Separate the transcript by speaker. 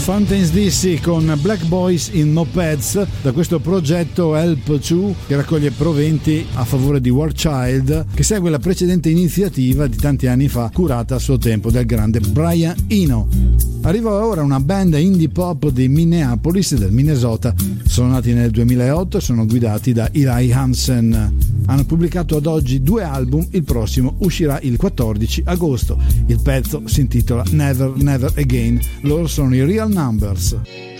Speaker 1: Fountains DC con Black Boys in Mopeds, da questo progetto Help 2 che raccoglie proventi a favore di War Child, che segue la precedente iniziativa di tanti anni fa curata a suo tempo dal grande Brian Eno. Arriva ora una band indie pop di Minneapolis, del Minnesota. Sono nati nel 2008 e sono guidati da Eli Hansen. Hanno pubblicato ad oggi 2 album, il prossimo uscirà il 14 agosto. Il pezzo si intitola Never Never Again. Loro sono i Real Numbers.